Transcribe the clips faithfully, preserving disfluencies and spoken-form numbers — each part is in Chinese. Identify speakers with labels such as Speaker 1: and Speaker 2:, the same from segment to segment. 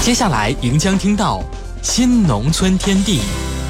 Speaker 1: 接下来您将听到新农村天地。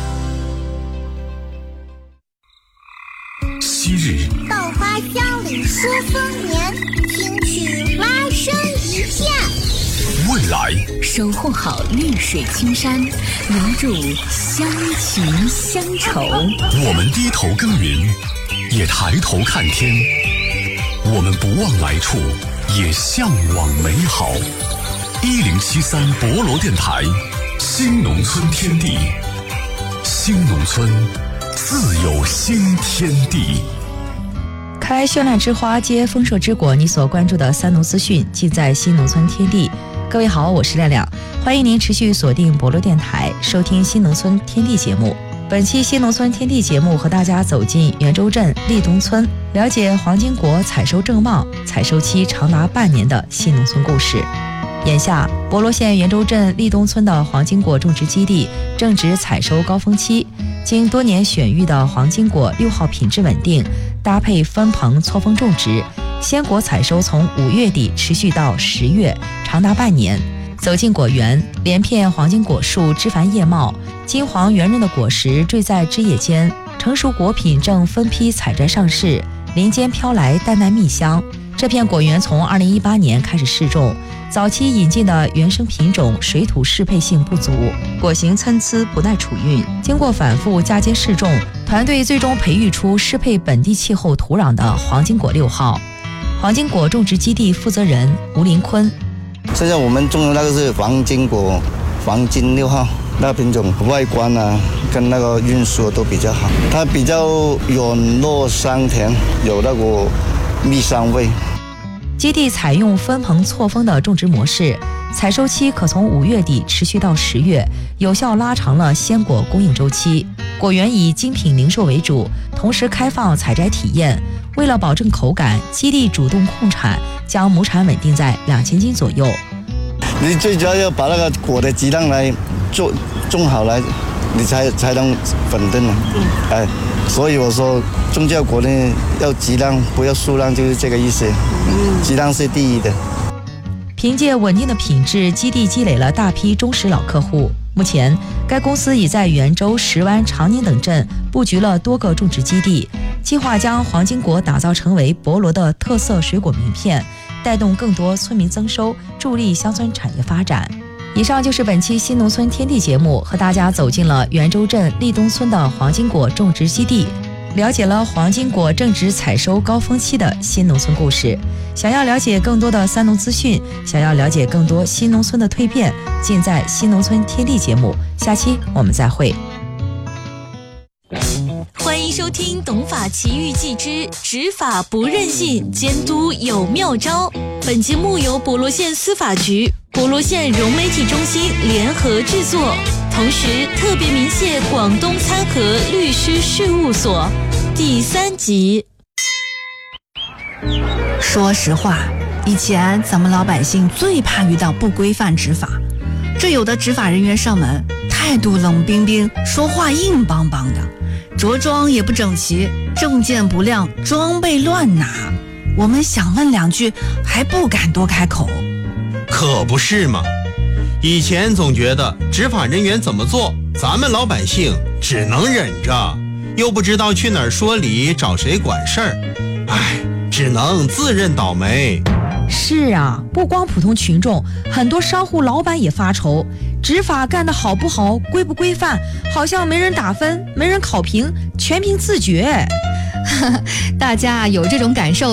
Speaker 2: 昔日
Speaker 3: 稻花香里说丰年，听取蛙声一片。
Speaker 2: 未来
Speaker 4: 守护好绿水青山，留住乡情乡愁。
Speaker 2: 我们低头耕耘，也抬头看天。我们不忘来处，也向往美好。一零七三博罗电台，新农村天地，新农村自有新天地。
Speaker 5: 开绚烂之花，接丰硕之果。你所关注的三农资讯，尽在新农村天地。各位好，我是亮亮，欢迎您持续锁定博罗电台，收听新农村天地节目。本期新农村天地节目和大家走进袁州镇立东村，了解黄金果采收正旺、采收期长达半年的新农村故事。眼下，博罗县袁州镇立东村的黄金果种植基地正值采收高峰期，经多年选育的黄金果六号品质稳定，搭配分棚错峰种植，鲜果采收从五月底持续到十月，长达半年。走进果园，连片黄金果树枝繁叶茂，金黄圆润的果实缀在枝叶间，成熟果品正分批采摘上市，林间飘来淡淡蜜香。这片果园从二零一八年开始试种，早期引进的原生品种水土适配性不足，果形参差不耐储运。经过反复嫁接试种，团队最终培育出适配本地气候土壤的黄金果六号。黄金果种植基地负责人吴林坤：
Speaker 6: 现在我们种的那个是黄金果，黄金六号，那个品种外观啊跟那个运输都比较好，它比较软糯香甜，有那个蜜香味。
Speaker 5: 基地采用分棚错峰的种植模式，采收期可从五月底持续到十月，有效拉长了鲜果供应周期。果园以精品零售为主，同时开放采摘体验。为了保证口感，基地主动控产，将亩产稳定在两千斤左右。
Speaker 6: 你最主要要把那个果的质量来种种好来，你才才能稳定了。嗯，哎，所以我说种这果呢要质量不要数量，就是这个意思。嗯，质量是第一的。
Speaker 5: 凭借稳定的品质，基地积累了大批忠实老客户。目前，该公司已在袁州、石湾、长宁等镇布局了多个种植基地，计划将黄金果打造成为博罗的特色水果名片，带动更多村民增收，助力乡村产业发展。以上就是本期新农村天地节目，和大家走进了袁州镇立东村的黄金果种植基地，了解了黄金果正值采收高峰期的新农村故事。想要了解更多的三农资讯，想要了解更多新农村的蜕变，尽在新农村天地节目。下期我们再会。
Speaker 4: 欢迎收听《懂法奇遇记之执法不任性，监督有妙招》。本节目由博罗县司法局、博罗县融媒体中心联合制作，同时特别鸣谢广东参合律师事务所。第三集。
Speaker 7: 说实话，以前咱们老百姓最怕遇到不规范执法，这有的执法人员上门，态度冷冰冰，说话硬邦邦的，着装也不整齐，证件不亮，装备乱拿，我们想问两句还不敢多开口。
Speaker 8: 可不是嘛，以前总觉得执法人员怎么做，咱们老百姓只能忍着，又不知道去哪儿说理，找谁管事儿，唉，只能自认倒霉。
Speaker 5: 是啊，不光普通群众，很多商户老板也发愁，执法干得好不好，规不规范，好像没人打分，没人考评，全凭自觉。
Speaker 9: 大家有这种感受